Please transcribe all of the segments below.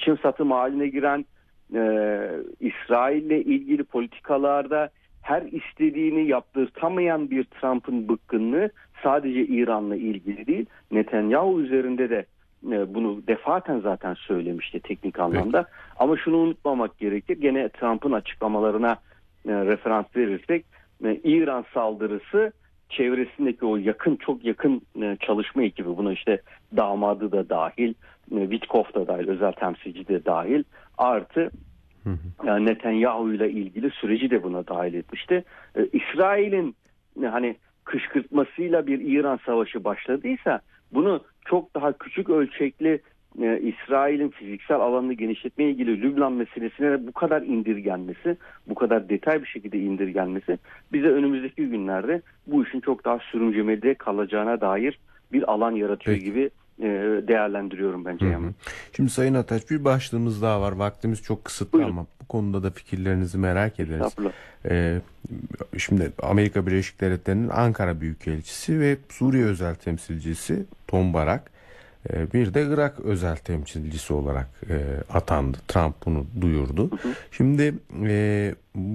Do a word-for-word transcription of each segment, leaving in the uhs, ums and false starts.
seçim satım haline giren e, İsrail'le ilgili politikalarda her istediğini yaptırtamayan bir Trump'ın bıkkınlığı sadece İran'la ilgili değil, Netanyahu üzerinde de e, bunu defaten zaten söylemişti teknik anlamda. Peki. Ama şunu unutmamak gerekir. Gene Trump'ın açıklamalarına e, referans verirsek e, İran saldırısı çevresindeki o yakın çok yakın e, çalışma ekibi, buna işte damadı da dahil, e, Witkoff da dahil, özel temsilci de dahil, artı Hı hı. Yani Netanyahu ile ilgili süreci de buna dahil etmişti. Ee, İsrail'in hani kışkırtmasıyla bir İran savaşı başladıysa bunu çok daha küçük ölçekli e, İsrail'in fiziksel alanını genişletmeye ilgili Lübnan meselesine de bu kadar indirgenmesi, bu kadar detay bir şekilde indirgenmesi bize önümüzdeki günlerde bu işin çok daha sürüncemede kalacağına dair bir alan yaratıyor Peki. gibi değerlendiriyorum bence. Hı hı. Şimdi Sayın Ataç, bir başlığımız daha var. Vaktimiz çok kısıtlı. Buyurun. Ama bu konuda da fikirlerinizi merak ederiz. Ee, şimdi Amerika Birleşik Devletleri'nin Ankara Büyükelçisi ve Suriye özel temsilcisi Tom Barak, e, bir de Irak özel temsilcisi olarak e, atandı. Trump bunu duyurdu. Hı hı. Şimdi e,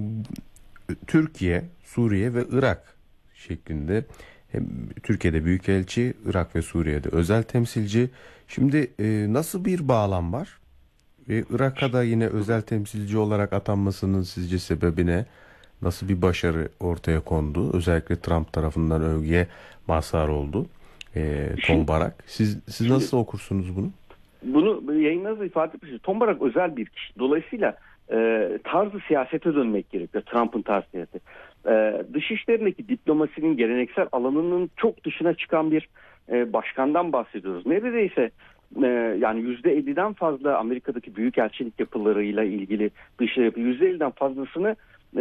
Türkiye, Suriye ve Irak şeklinde, hem Türkiye'de büyükelçi, Irak ve Suriye'de özel temsilci. Şimdi e, nasıl bir bağlam var? Ve Irak'a da yine özel temsilci olarak atanmasının sizce sebebi ne? Nasıl bir başarı ortaya kondu? Özellikle Trump tarafından övgüye mazhar oldu. E, Tom Barak. Siz siz nasıl okursunuz bunu? Bunu yayınlarınızda ifade etmişsiniz. Tom Barak özel bir kişi. Dolayısıyla e, tarzı siyasete dönmek gerekiyor. Trump'ın tarzı siyaseti. E, dışişlerindeki diplomasinin geleneksel alanının çok dışına çıkan bir e, başkandan bahsediyoruz. Neredeyse e, yani yüzde elliden fazla Amerika'daki büyükelçilik yapılarıyla ilgili dışarı yüzde elliden fazlasını e,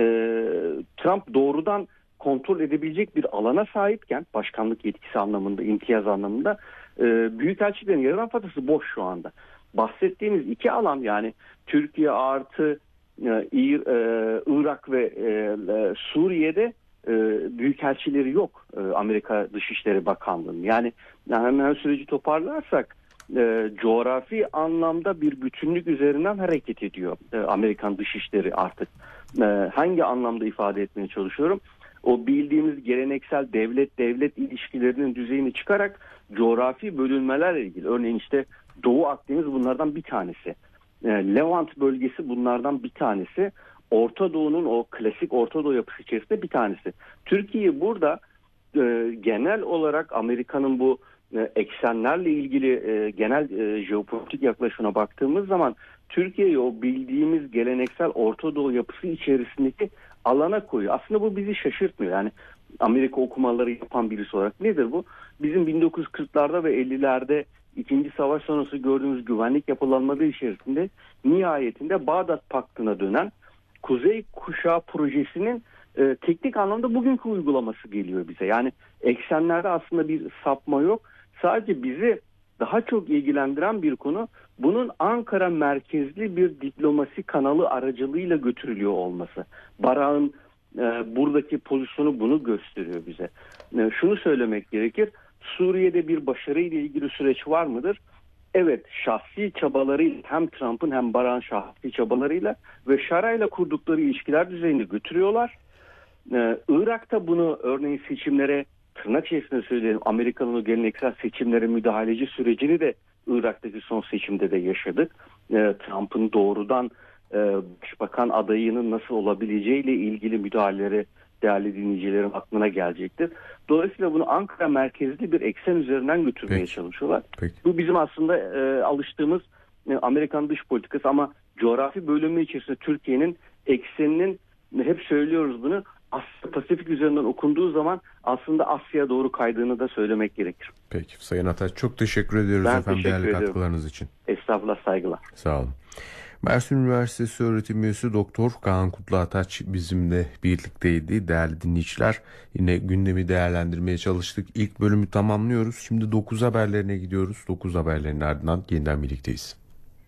Trump doğrudan kontrol edebilecek bir alana sahipken, başkanlık yetkisi anlamında, imtiyaz anlamında, e, büyükelçilerin yarıdan fazlası boş şu anda. Bahsettiğimiz iki alan, yani Türkiye artı e, İr, e, Irak ve e, e, Suriye'de e, büyükelçileri yok e, Amerika Dışişleri Bakanlığı'nın. Yani, yani hemen süreci toparlarsak e, coğrafi anlamda bir bütünlük üzerinden hareket ediyor e, Amerikan Dışişleri artık. E, hangi anlamda ifade etmeye çalışıyorum? O bildiğimiz geleneksel devlet-devlet ilişkilerinin düzeyini çıkarak coğrafi bölünmelerle ilgili. Örneğin işte Doğu Akdeniz bunlardan bir tanesi. Levant bölgesi bunlardan bir tanesi. Orta Doğu'nun o klasik Orta Doğu yapısı içerisinde bir tanesi. Türkiye burada e, genel olarak Amerika'nın bu e, eksenlerle ilgili e, genel e, jeopolitik yaklaşımına baktığımız zaman Türkiye'yi o bildiğimiz geleneksel Orta Doğu yapısı içerisindeki alana koyuyor. Aslında bu bizi şaşırtmıyor. Yani Amerika okumaları yapan birisi olarak nedir bu? Bizim bin dokuz yüz kırklarda ve ellilerde İkinci Savaş sonrası gördüğümüz güvenlik yapılanmaları içerisinde nihayetinde Bağdat Paktı'na dönen Kuzey Kuşağı projesinin e, teknik anlamda bugünkü uygulaması geliyor bize. Yani eksenlerde aslında bir sapma yok. Sadece bizi daha çok ilgilendiren bir konu, bunun Ankara merkezli bir diplomasi kanalı aracılığıyla götürülüyor olması. Barak'ın e, buradaki pozisyonu bunu gösteriyor bize. E, şunu söylemek gerekir. Suriye'de bir başarı ile ilgili süreç var mıdır? Evet, şahsi çabalarıyla, hem Trump'ın hem Barak'ın şahsi çabalarıyla ve Şara'yla kurdukları ilişkiler düzeyinde götürüyorlar. Ee, Irak'ta bunu örneğin seçimlere, tırnak içerisinde söyleyelim, Amerika'nın o geleneksel seçimlere müdahaleci sürecini de Irak'taki son seçimde de yaşadık. Ee, Trump'ın doğrudan e, başbakan adayının nasıl olabileceğiyle ilgili müdahaleleri değerli dinleyicilerin aklına gelecektir. Dolayısıyla bunu Ankara merkezli bir eksen üzerinden götürmeye Peki. çalışıyorlar. Peki. Bu bizim aslında e, alıştığımız e, Amerikan dış politikası, ama coğrafi bölümü içerisinde Türkiye'nin ekseninin, hep söylüyoruz bunu, Asya Pasifik üzerinden okunduğu zaman aslında Asya'ya doğru kaydığını da söylemek gerekir. Peki Sayın Ataç, çok teşekkür ediyoruz ben efendim teşekkür değerli ederim. katkılarınız için. Estağfurullah, saygılar. Sağ olun. Mersin Üniversitesi öğretim üyesi Doktor Kaan Kutlu Ataç bizimle birlikteydi. Değerli dinleyiciler, yine gündemi değerlendirmeye çalıştık. İlk bölümü tamamlıyoruz. Şimdi dokuz haberlerine gidiyoruz. dokuz haberlerin ardından yeniden birlikteyiz.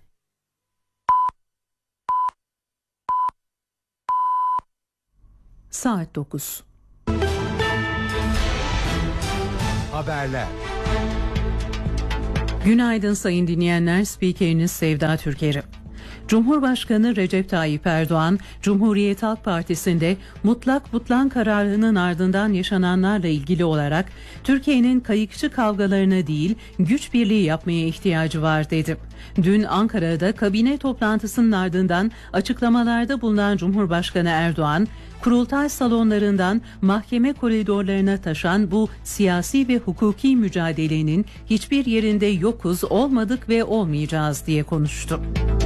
Saat dokuz. Haberler. Günaydın sayın dinleyenler, spikeriniz Sevda Türker'i. Cumhurbaşkanı Recep Tayyip Erdoğan, Cumhuriyet Halk Partisi'nde mutlak butlan kararının ardından yaşananlarla ilgili olarak Türkiye'nin kayıkçı kavgalarına değil güç birliği yapmaya ihtiyacı var dedi. Dün Ankara'da kabine toplantısının ardından açıklamalarda bulunan Cumhurbaşkanı Erdoğan, kurultay salonlarından mahkeme koridorlarına taşan bu siyasi ve hukuki mücadelenin hiçbir yerinde yokuz, olmadık ve olmayacağız diye konuştu.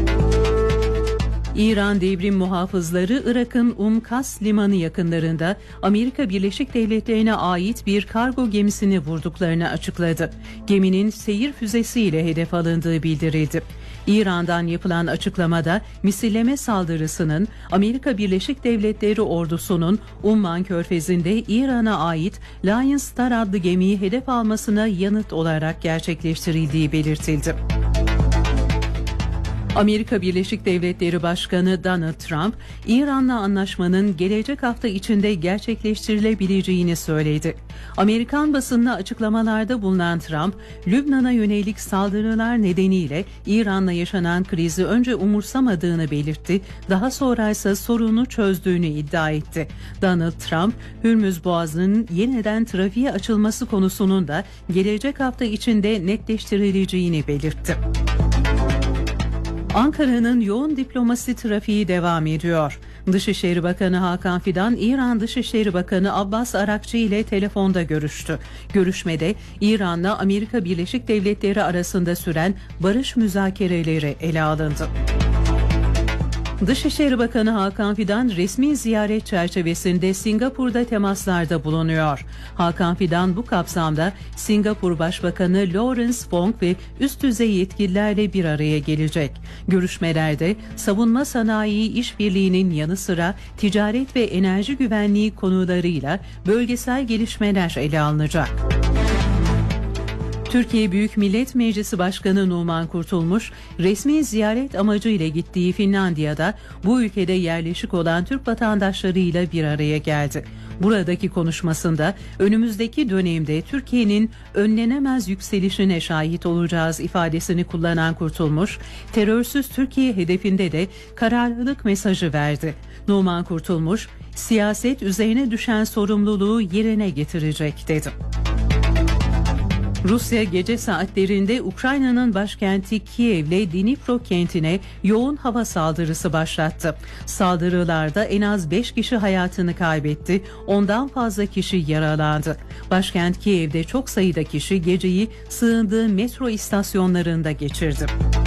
İran devrim muhafızları Irak'ın Umkas limanı yakınlarında Amerika Birleşik Devletleri'ne ait bir kargo gemisini vurduklarını açıkladı. Geminin seyir füzesiyle hedef alındığı bildirildi. İran'dan yapılan açıklamada misilleme saldırısının Amerika Birleşik Devletleri ordusunun Umman Körfezi'nde İran'a ait Lion Star adlı gemiyi hedef almasına yanıt olarak gerçekleştirildiği belirtildi. Amerika Birleşik Devletleri Başkanı Donald Trump, İran'la anlaşmanın gelecek hafta içinde gerçekleştirilebileceğini söyledi. Amerikan basınına açıklamalarda bulunan Trump, Lübnan'a yönelik saldırılar nedeniyle İran'la yaşanan krizi önce umursamadığını belirtti, daha sonra ise sorunu çözdüğünü iddia etti. Donald Trump, Hürmüz Boğazı'nın yeniden trafiğe açılması konusunun da gelecek hafta içinde netleştirileceğini belirtti. Ankara'nın yoğun diplomasi trafiği devam ediyor. Dışişleri Bakanı Hakan Fidan, İran Dışişleri Bakanı Abbas Arakçı ile telefonda görüştü. Görüşmede İran'la Amerika Birleşik Devletleri arasında süren barış müzakereleri ele alındı. Dışişleri Bakanı Hakan Fidan resmi ziyaret çerçevesinde Singapur'da temaslarda bulunuyor. Hakan Fidan bu kapsamda Singapur Başbakanı Lawrence Wong ve üst düzey yetkililerle bir araya gelecek. Görüşmelerde savunma sanayi işbirliğinin yanı sıra ticaret ve enerji güvenliği konularıyla bölgesel gelişmeler ele alınacak. Türkiye Büyük Millet Meclisi Başkanı Numan Kurtulmuş, resmi ziyaret amacıyla gittiği Finlandiya'da bu ülkede yerleşik olan Türk vatandaşlarıyla bir araya geldi. Buradaki konuşmasında önümüzdeki dönemde Türkiye'nin önlenemez yükselişine şahit olacağız ifadesini kullanan Kurtulmuş, terörsüz Türkiye hedefinde de kararlılık mesajı verdi. Numan Kurtulmuş, siyaset üzerine düşen sorumluluğu yerine getirecek dedi. Rusya gece saatlerinde Ukrayna'nın başkenti Kiev'le Dnipro kentine yoğun hava saldırısı başlattı. Saldırılarda en az beş kişi hayatını kaybetti, ondan fazla kişi yaralandı. Başkent Kiev'de çok sayıda kişi geceyi sığındığı metro istasyonlarında geçirdi.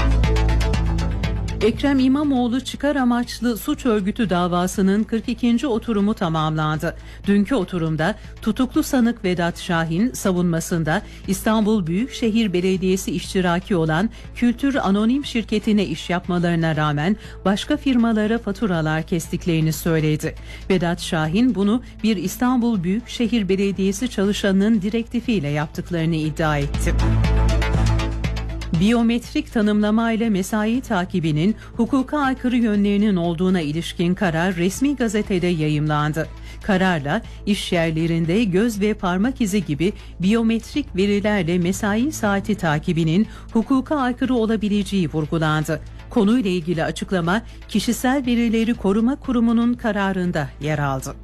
Ekrem İmamoğlu çıkar amaçlı suç örgütü davasının kırk ikinci oturumu tamamlandı. Dünkü oturumda tutuklu sanık Vedat Şahin savunmasında İstanbul Büyükşehir Belediyesi iştiraki olan Kültür Anonim şirketine iş yapmalarına rağmen başka firmalara faturalar kestiklerini söyledi. Vedat Şahin bunu bir İstanbul Büyükşehir Belediyesi çalışanının direktifiyle yaptıklarını iddia etti. Biyometrik tanımlama ile mesai takibinin hukuka aykırı yönlerinin olduğuna ilişkin karar resmi gazetede yayımlandı. Kararla iş yerlerinde göz ve parmak izi gibi biyometrik verilerle mesai saati takibinin hukuka aykırı olabileceği vurgulandı. Konuyla ilgili açıklama Kişisel Verileri Koruma Kurumu'nun kararında yer aldı.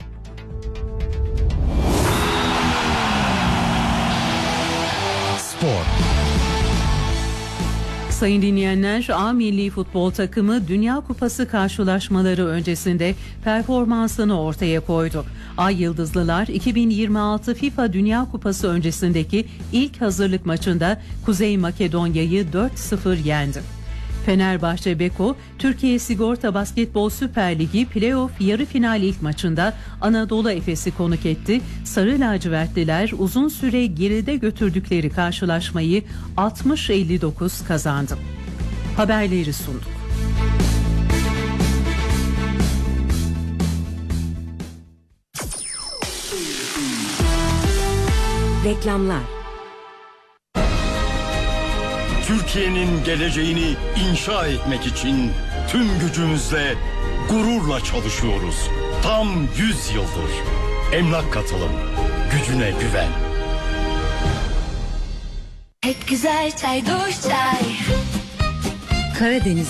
Spor. Sayın dinleyenler, A Milli Futbol Takımı Dünya Kupası karşılaşmaları öncesinde performansını ortaya koydu. Ay Yıldızlılar iki bin yirmi altı FIFA Dünya Kupası öncesindeki ilk hazırlık maçında Kuzey Makedonya'yı dört sıfır yendi. Fenerbahçe Beko, Türkiye Sigorta Basketbol Süper Ligi Playoff yarı final ilk maçında Anadolu Efes'i konuk etti. Sarı lacivertliler uzun süre geride götürdükleri karşılaşmayı altmış elli dokuz kazandı. Haberleri sunduk. Reklamlar. Türkiye'nin geleceğini inşa etmek için tüm gücümüzle, gururla çalışıyoruz. Tam yüz yıldır. Emlak Katılım. Gücüne güven. Pek güzel çay, Doğuş Çay. Karadeniz